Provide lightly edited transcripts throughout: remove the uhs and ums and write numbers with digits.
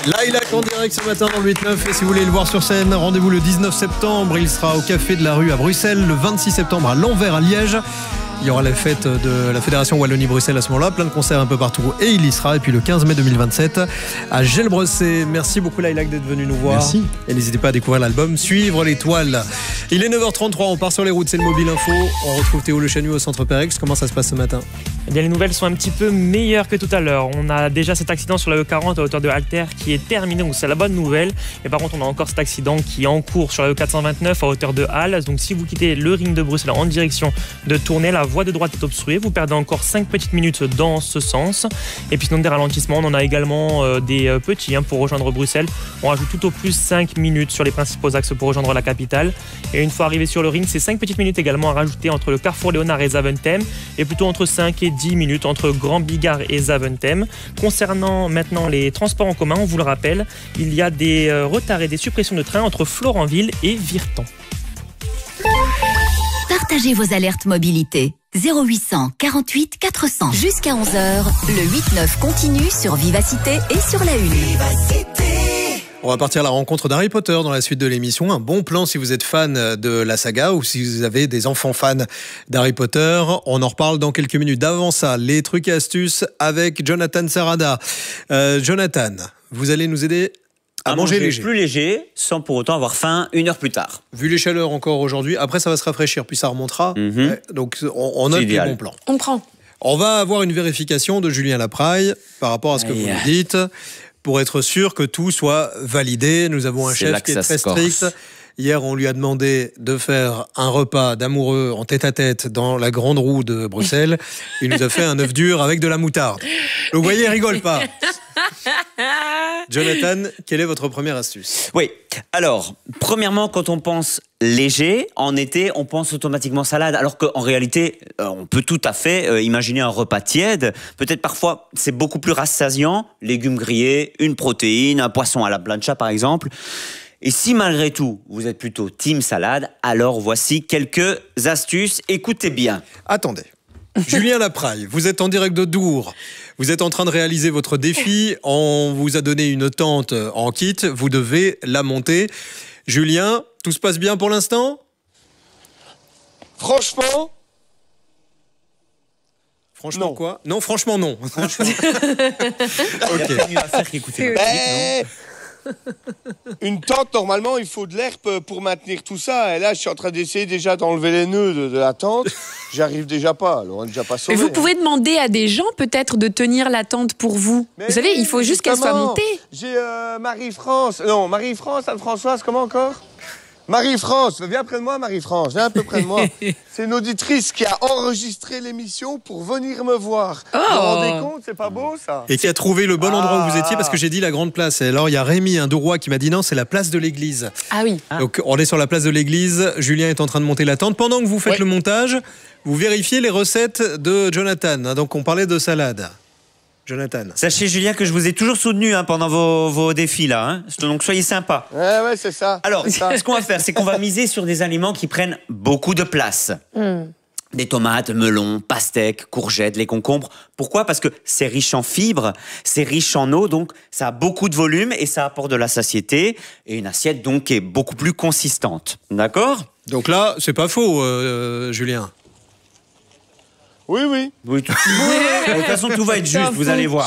Lilac en direct ce matin dans le 8-9. Et si vous voulez le voir sur scène, rendez-vous le 19 septembre. Il sera au Café de la Rue à Bruxelles, le 26 septembre à l'Anvers à Liège. Il y aura la fête de la Fédération Wallonie-Bruxelles à ce moment-là, plein de concerts un peu partout et il y sera. Et puis le 15 mai 2027 à Gelbressé. Merci beaucoup Lilac d'être venu nous voir. Merci. Et n'hésitez pas à découvrir l'album Suivre l'étoile. Il est 9h33, on part sur les routes, c'est le Mobile Info. On retrouve Théo Le Chanu au Centre Pérex. Comment ça se passe ce matin ? Eh bien, les nouvelles sont un petit peu meilleures que tout à l'heure. On a déjà cet accident sur la E40 à hauteur de Alter qui est terminé, donc c'est la bonne nouvelle. Mais par contre, on a encore cet accident qui est en cours sur la E429 à hauteur de Halle. Donc si vous quittez le ring de Bruxelles en direction de Tournai, la voie de droite est obstruée. Vous perdez encore 5 petites minutes dans ce sens. Et puis sinon, des ralentissements, on en a également des petits pour rejoindre Bruxelles. On rajoute tout au plus 5 minutes sur les principaux axes pour rejoindre la capitale. Et une fois arrivé sur le ring, c'est 5 petites minutes également à rajouter entre le carrefour Léonard et Zaventem. Et plutôt entre 5 et 10 minutes entre Grand Bigard et Zaventem. Concernant maintenant les transports en commun, on vous le rappelle, il y a des retards et des suppressions de trains entre Florenville et Virton. Partagez vos alertes mobilité. 0800 48 400. Jusqu'à 11h, le 8-9 continue sur Vivacité et sur la Une. On va partir à la rencontre d'Harry Potter dans la suite de l'émission. Un bon plan si vous êtes fan de la saga ou si vous avez des enfants fans d'Harry Potter. On en reparle dans quelques minutes. D'avant ça, les trucs et astuces avec Jonathan Sarada. Jonathan, vous allez nous aider à manger léger. Plus léger, sans pour autant avoir faim 1 heure plus tard. Vu les chaleurs encore aujourd'hui, après ça va se rafraîchir, puis ça remontera. Ouais, donc on note les bons plans. On prend. On va avoir une vérification de Julien Lapraille par rapport à ce que vous nous dites. Pour être sûr que tout soit validé, nous avons un chef qui est très strict. Hier, on lui a demandé de faire un repas d'amoureux en tête-à-tête dans la grande roue de Bruxelles. Il nous a fait un œuf dur avec de la moutarde. Donc, vous voyez, il rigole pas. Jonathan, quelle est votre première astuce ? Oui, alors, premièrement, quand on pense léger, en été, on pense automatiquement salade, alors qu'en réalité, on peut tout à fait imaginer un repas tiède. Peut-être parfois, c'est beaucoup plus rassasiant, légumes grillés, une protéine, un poisson à la plancha par exemple. Et si malgré tout, vous êtes plutôt team salade, alors voici quelques astuces, écoutez bien. Attendez. Julien Lapraille, vous êtes en direct de Dour. Vous êtes en train de réaliser votre défi. On vous a donné une tente en kit. Vous devez la monter. Julien, tout se passe bien pour l'instant ? Franchement Franchement non. Quoi ? Non, franchement non. Franchement. Ok. Il va faire qu'écouter la musique, Une tente, normalement, il faut de l'herbe pour maintenir tout ça. Et là, je suis en train d'essayer déjà d'enlever les nœuds de la tente. J'arrive déjà pas. Alors, on est déjà pas sauvé. Mais vous pouvez demander à des gens peut-être de tenir la tente pour vous. Mais vous savez, oui, il faut juste qu'elle soit justement. montée. J'ai Marie-France. Non, Marie-France, Anne-Françoise, comment encore ? Marie-France, viens près de moi, Marie-France, viens un peu près de moi. C'est une auditrice qui a enregistré l'émission pour venir me voir. Vous vous rendez compte, c'est pas beau ça ? Et qui a trouvé le bon endroit où vous étiez parce que j'ai dit la grande place. Et alors il y a Rémi, un Dourois, qui m'a dit non, c'est la place de l'église. Ah oui. Donc on est sur la place de l'église. Julien est en train de monter la tente. Pendant que vous faites le montage, vous vérifiez les recettes de Jonathan. Donc on parlait de salade. Jonathan. Sachez, Julien, que je vous ai toujours soutenu pendant vos défis là. Donc soyez sympa. Ouais, c'est ça. Alors, c'est ça. ce qu'on va faire, c'est qu'on va miser sur des aliments qui prennent beaucoup de place. Des tomates, melons, pastèques, courgettes, les concombres. Pourquoi ? Parce que c'est riche en fibres, c'est riche en eau, donc ça a beaucoup de volume et ça apporte de la satiété. Et une assiette donc qui est beaucoup plus consistante. D'accord ? Donc là, c'est pas faux, Julien. Oui. Oui. De toute façon, tout va être juste, vous allez voir.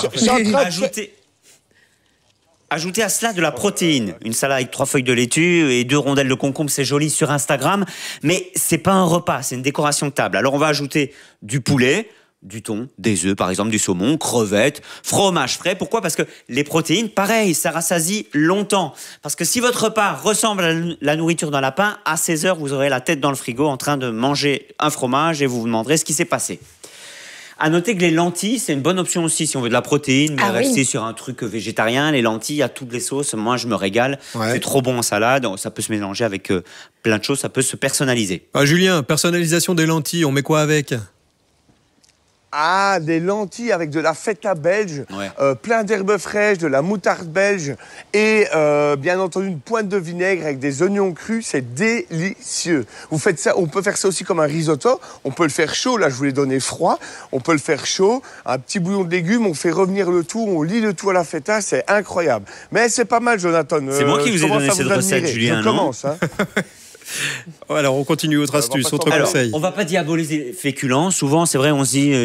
Ajoutez à cela de la protéine. Une salade avec 3 feuilles de laitue et 2 rondelles de concombre, c'est joli sur Instagram. Mais c'est pas un repas, c'est une décoration de table. Alors on va ajouter du poulet, du thon, des œufs par exemple, du saumon, crevettes, fromage frais. Pourquoi ? Parce que les protéines, pareil, ça rassasie longtemps. Parce que si votre repas ressemble à la nourriture d'un lapin, à 16h, vous aurez la tête dans le frigo en train de manger un fromage et vous vous demanderez ce qui s'est passé. À noter que les lentilles, c'est une bonne option aussi si on veut de la protéine, mais rester sur un truc végétarien. Les lentilles, à toutes les sauces, moi je me régale. Ouais. C'est trop bon en salade, ça peut se mélanger avec plein de choses, ça peut se personnaliser. Julien, personnalisation des lentilles, on met quoi avec ? Ah, des lentilles avec de la feta belge, plein d'herbes fraîches, de la moutarde belge et bien entendu une pointe de vinaigre avec des oignons crus, c'est délicieux. Vous faites ça, on peut faire ça aussi comme un risotto, on peut le faire chaud, là je vous l'ai donné froid, on peut le faire chaud, un petit bouillon de légumes, on fait revenir le tout, on lit le tout à la feta, c'est incroyable. Mais c'est pas mal, Jonathan. C'est moi qui vous ai donné cette recette, Julien, je commence, hein. Alors, on continue votre astuce, autre conseil. On va pas diaboliser les féculents. Souvent, c'est vrai, on se dit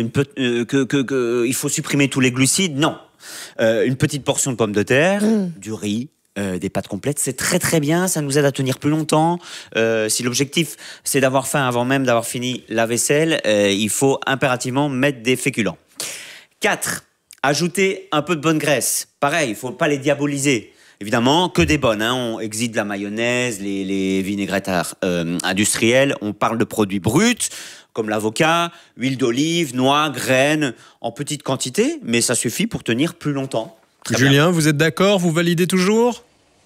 il faut supprimer tous les glucides. Non. Une petite portion de pommes de terre, du riz, des pâtes complètes, c'est très très bien. Ça nous aide à tenir plus longtemps. Si l'objectif, c'est d'avoir faim avant même d'avoir fini la vaisselle, il faut impérativement mettre des féculents. 4. Ajouter un peu de bonne graisse. Pareil, il faut pas les diaboliser. Évidemment, que des bonnes. On exige la mayonnaise, les vinaigrettes industrielles. On parle de produits bruts, comme l'avocat, huile d'olive, noix, graines, en petite quantité, mais ça suffit pour tenir plus longtemps. Julien, vous êtes d'accord? Vous validez toujours?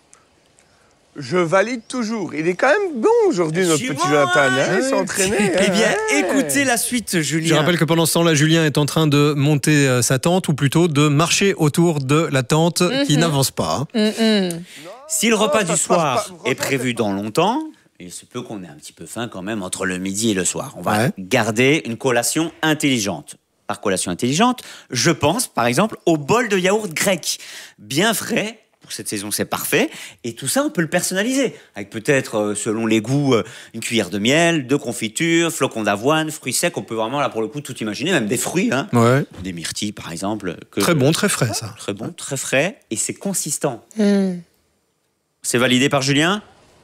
Je valide toujours. Il est quand même bon aujourd'hui, notre petit Jonathan. Il s'est entraîné. Eh bien, écoutez la suite, Julien. Je rappelle que pendant ce temps-là, Julien est en train de monter sa tente, ou plutôt de marcher autour de la tente qui n'avance pas. Si le repas du soir est prévu dans longtemps, il se peut qu'on ait un petit peu faim quand même entre le midi et le soir. On va garder une collation intelligente. Par collation intelligente, je pense par exemple au bol de yaourt grec, bien frais. Pour cette saison, c'est parfait. Et tout ça, on peut le personnaliser. Avec peut-être, selon les goûts, une cuillère de miel, de confiture, flocons d'avoine, fruits secs. On peut vraiment, là, pour le coup, tout imaginer. Même des fruits, hein. Des myrtilles, par exemple. Très bon, très frais, ça. Très bon, très frais. Et c'est consistant. C'est validé par Julien ?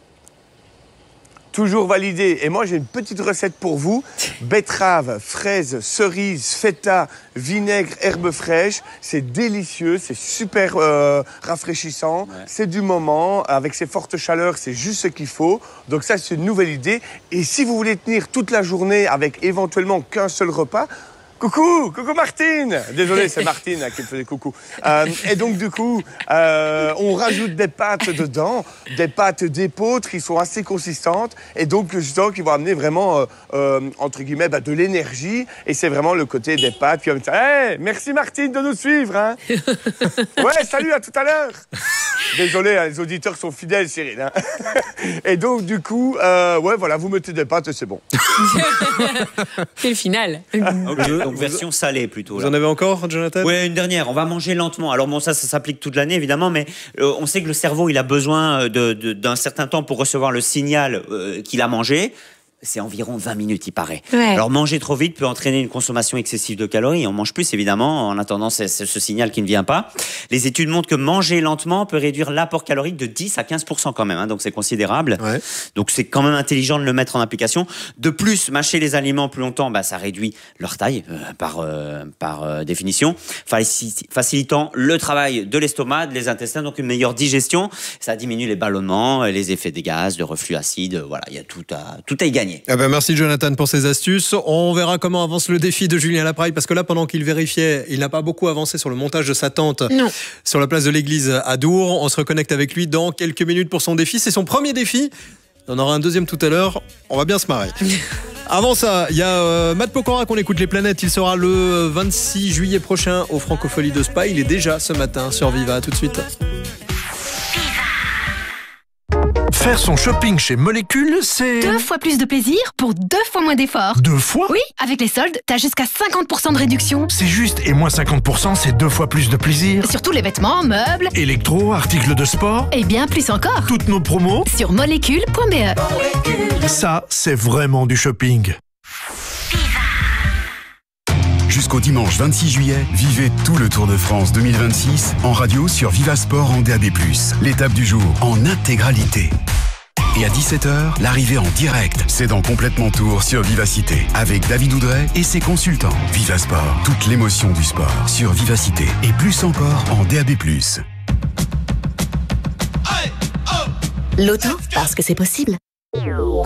Toujours validé. Et moi, j'ai une petite recette pour vous. Betterave, fraises, cerises, feta, vinaigre, herbes fraîches. C'est délicieux, c'est super rafraîchissant. C'est du moment. Avec ces fortes chaleurs, c'est juste ce qu'il faut. Donc ça, c'est une nouvelle idée. Et si vous voulez tenir toute la journée avec éventuellement qu'un seul repas, coucou Martine. Désolé, c'est Martine qui me faisait coucou. Et donc du coup, on rajoute des pâtes dedans, des pâtes d'épeautre qui sont assez consistantes et donc justement qui vont amener vraiment entre guillemets de l'énergie. Et c'est vraiment le côté des pâtes. Puis on dit, hey, merci Martine de nous suivre. Hein. Ouais, salut, à tout à l'heure. Désolé, les auditeurs sont fidèles, Cyril. Hein. Et donc du coup, ouais, voilà, vous mettez des pâtes et c'est bon. C'est le final. Donc version salée plutôt. Vous en avez encore, Jonathan ? Oui, une dernière. On va manger lentement. Alors bon, ça s'applique toute l'année évidemment, mais on sait que le cerveau, il a besoin d'un certain temps pour recevoir le signal qu'il a mangé. C'est environ 20 minutes, il paraît. Alors, manger trop vite peut entraîner une consommation excessive de calories. On mange plus, évidemment, en attendant ce signal qui ne vient pas. Les études montrent que manger lentement peut réduire l'apport calorique de 10 à 15% quand même. Hein, donc, c'est considérable. Donc, c'est quand même intelligent de le mettre en application. De plus, mâcher les aliments plus longtemps, ça réduit leur taille, par définition, facilitant le travail de l'estomac, des intestins, donc une meilleure digestion. Ça diminue les ballonnements, les effets des gaz, le reflux acide. Voilà, il y a tout à y gagner. Merci Jonathan pour ces astuces. On verra comment avance le défi de Julien Lapraille, parce que là, pendant qu'il vérifiait, il n'a pas beaucoup avancé sur le montage de sa tente sur la place de l'église à Dour. On se reconnecte avec lui dans quelques minutes pour son défi. C'est son premier défi. On aura un deuxième tout à l'heure. On va bien se marrer. Avant ça, il y a Matt Pokora qu'on écoute les planètes. Il sera le 26 juillet prochain au Francophonie de Spa. Il est déjà ce matin sur Viva. À tout de suite. Faire son shopping chez Molécule, c'est... 2 fois plus de plaisir pour 2 fois moins d'efforts. 2 fois ? Oui, avec les soldes, t'as jusqu'à 50% de réduction. C'est juste, et moins 50%, c'est 2 fois plus de plaisir. Sur tous les vêtements, meubles... électro, articles de sport... et bien plus encore. Toutes nos promos... sur molécule.be. Ça, c'est vraiment du shopping. Jusqu'au dimanche 26 juillet, vivez tout le Tour de France 2026 en radio sur Viva Sport en DAB+. L'étape du jour en intégralité. Et à 17h, l'arrivée en direct, c'est dans Complètement Tour sur Vivacité, avec David Oudret et ses consultants. Viva Sport, toute l'émotion du sport sur Vivacité et plus encore en DAB+. L'auto, parce que c'est possible.